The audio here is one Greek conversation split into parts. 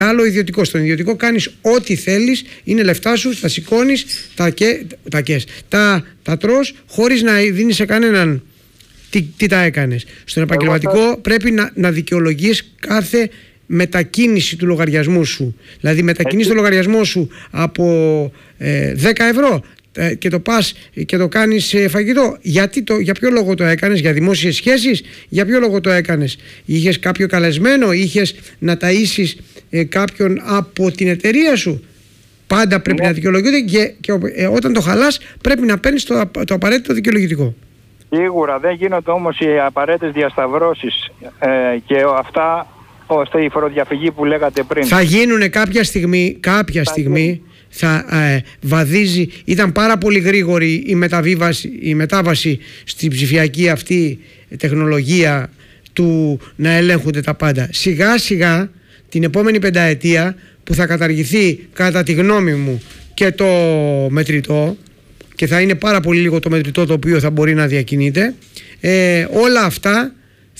άλλο ιδιωτικό. Στον ιδιωτικό κάνεις ό,τι θέλεις, είναι λεφτά σου, τα σηκώνεις, τα τρως χωρίς να δίνεις σε κανέναν τι τα έκανες. Στον επαγγελματικό πρέπει να δικαιολογείς κάθε μετακίνηση του λογαριασμού σου. Δηλαδή μετακινείς το λογαριασμό σου από 10 ευρώ και το πας και το κάνεις φαγητό. Για ποιο λόγο το έκανες? Για δημόσιες σχέσεις? Για ποιο λόγο το έκανες? Είχες κάποιο καλεσμένο? Είχες να ταΐσεις κάποιον από την εταιρεία σου? Πάντα πρέπει να δικαιολογείται και όταν το χαλάς πρέπει να παίρνεις το απαραίτητο δικαιολογητικό. Σίγουρα δεν γίνονται όμως οι απαραίτητες διασταυρώσεις και αυτά ώστε η φοροδιαφυγή που λέγατε πριν. Θα γίνουν κάποια στιγμή θα βαδίζει. Ήταν πάρα πολύ γρήγορη η μετάβαση στην ψηφιακή αυτή τεχνολογία του να ελέγχονται τα πάντα. Σιγά σιγά την επόμενη πενταετία που θα καταργηθεί κατά τη γνώμη μου και το μετρητό και θα είναι πάρα πολύ λίγο το μετρητό το οποίο θα μπορεί να διακινείται, όλα αυτά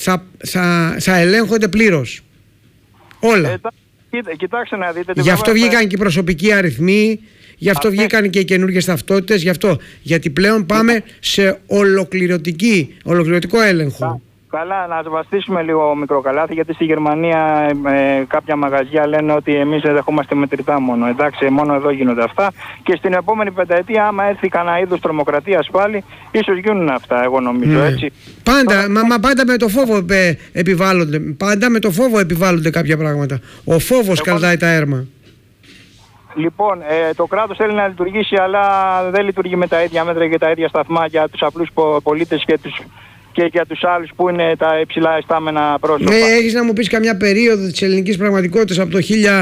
θα ελέγχονται πλήρως. Όλα. Κοιτάξτε να δείτε. Γι' αυτό βγήκαν και οι προσωπικοί αριθμοί, γι' αυτό βγήκαν και οι καινούργιες ταυτότητες, γιατί πλέον πάμε σε ολοκληρωτικό έλεγχο. Καλά, να βαστίσουμε λίγο μικροκαλάθι, γιατί στη Γερμανία κάποια μαγαζιά λένε ότι εμείς δεν δεχόμαστε μετρητά μόνο. Εντάξει, μόνο εδώ γίνονται αυτά. Και στην επόμενη πενταετία, άμα έρθει κανένα είδος τρομοκρατίας πάλι, ίσως γίνουν αυτά, εγώ νομίζω. Έτσι. Πάντα, πάντα με το φόβο επιβάλλονται. Πάντα με το φόβο επιβάλλονται κάποια πράγματα. Ο φόβος κρατάει τα έρμα. Λοιπόν, το κράτος θέλει να λειτουργήσει, αλλά δεν λειτουργεί με τα ίδια μέτρα και τα ίδια σταθμά για τους απλούς πολίτες και για τους άλλους που είναι τα υψηλά αισθάμενα πρόσωπα. Έχεις να μου πεις καμιά περίοδο της ελληνικής πραγματικότητας από το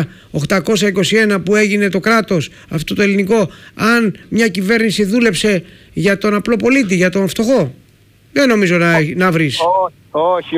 1821 που έγινε το κράτος, αυτό το ελληνικό, αν μια κυβέρνηση δούλεψε για τον απλό πολίτη, για τον φτωχό? Δεν νομίζω να βρεις. Όχι.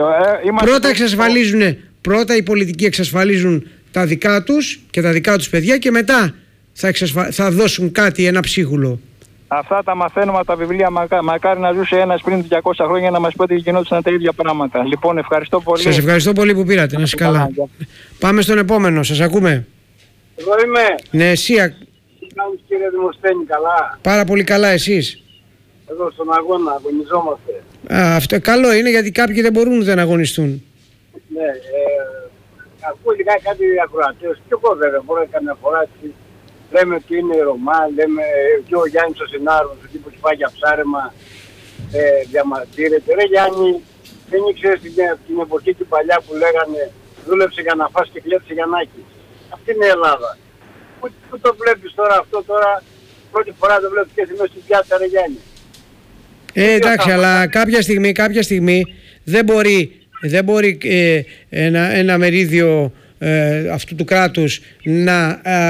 Πρώτα οι πολιτικοί εξασφαλίζουν τα δικά τους και τα δικά τους παιδιά και μετά θα δώσουν κάτι, ένα ψίχουλο. Αυτά τα μαθαίνουμε από τα βιβλία. Μακάρι να ζούσε ένας πριν 200 χρόνια να μας πει ότι γινόντουσαν τα ίδια πράγματα. Λοιπόν, ευχαριστώ πολύ. Σας ευχαριστώ πολύ που πήρατε. Να είστε καλά. Πάμε στον επόμενο. Σας ακούμε. Εγώ είμαι. Ναι, εσύ. Τι κάνεις, κύριε Δημοσθένη, καλά? Πάρα πολύ καλά, εσείς? Εδώ στον αγώνα αγωνιζόμαστε. Αυτό καλό είναι, γιατί κάποιοι δεν μπορούν ούτε να αγωνιστούν. Ναι, ακούω λιγάκι κάτι ακροατές. Και εγώ βέβαια μπορώ καμιά φορά. Λέμε ότι είναι Ρωμά, λέμε και ο Γιάννης ο Συνάρος, ο τύπος πάει για ψάρεμα, διαμαρτύρεται. Ρε Γιάννη, δεν ήξερες την εποχή την παλιά που λέγανε δούλεψε για να φας και κλέψε για να έχεις? Αυτή είναι η Ελλάδα. Πού το βλέπεις τώρα αυτό τώρα? Πρώτη φορά το βλέπεις και μέσα στην πιάτσα, ρε Γιάννη. Εντάξει, αλλά κάποια στιγμή δεν μπορεί ένα μερίδιο αυτού του κράτους να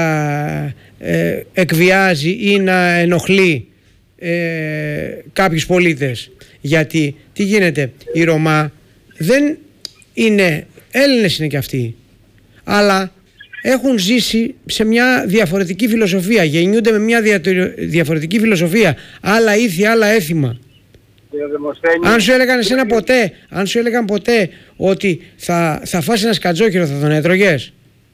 εκβιάζει ή να ενοχλεί κάποιους πολίτες. Γιατί τι γίνεται? Οι Ρωμά δεν είναι Έλληνες, είναι και αυτοί, αλλά έχουν ζήσει σε μια διαφορετική φιλοσοφία, γεννιούνται με μια διαφορετική φιλοσοφία, άλλα ήθη, άλλα έθιμα. Αν σου έλεγαν ποτέ ότι θα φας ένα σκατζόχυρο, θα τον έτρωγες?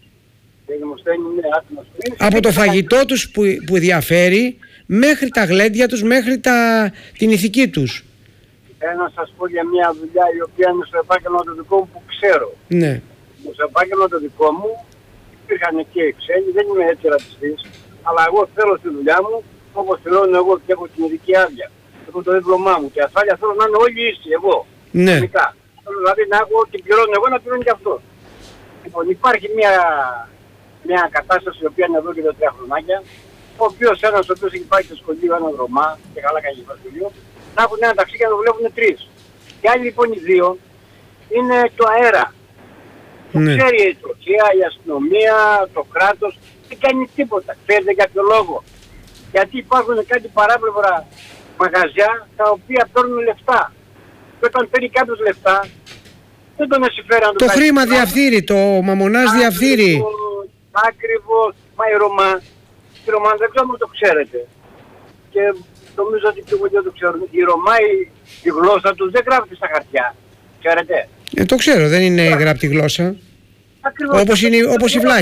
Από το φαγητό τους που διαφέρει, μέχρι τα γλέντια τους, μέχρι την ηθική τους. Να σας πω για μια δουλειά η οποία είναι στο επάγγελμα το δικό μου που ξέρω. Ναι. Στο επάγγελμα το δικό μου υπήρχαν και οι ξένοι, δεν είμαι έτσι ρατσιστής, αλλά εγώ θέλω στη δουλειά μου, όπως πληρώνω εγώ και έχω την ειδική άδεια. Έχω το δίπλωμά μου και ασφάλεια θέλω να είναι όλοι ίσοι, εγώ. Ναι. Θέλω δηλαδή να έχω την πληρώνω εγώ, να πληρώνω και αυτό. Λοιπόν, υπάρχει μια κατάσταση η οποία είναι εδώ και 2-3 χρονάκια, ο οποίος ένας ο οποίος έχει πάει στο σχολείο, ένα Ρωμά, και καλά κάνει στο σχολείο, να έχουν ένα ταξί και να το βλέπουν 3. Και άλλοι λοιπόν οι 2 είναι το αέρα. Το ξέρει η Τουρκία, η αστυνομία, το κράτος, δεν κάνει τίποτα. Ξέρετε για ποιο λόγο? Γιατί υπάρχουν κάτι παράπλευρα μαγαζιά τα οποία παίρνουν λεφτά. Και όταν παίρνει κάποιος λεφτά, δεν τον συμφέρει να το κάνει. Το χρήμα διαφθείρει, το μαμονάς διαφθείρει. Ακριβώς. Μα οι Ρωμά δεν ξέρω αν το ξέρετε. Και νομίζω ότι και εγώ δεν το ξέρω. Οι Ρωμά η γλώσσα τους δεν γράφεται στα χαρτιά. Ξέρετε. Το ξέρω, δεν είναι γραπτή γλώσσα. Ακριβώς. Όπως η βλάχη.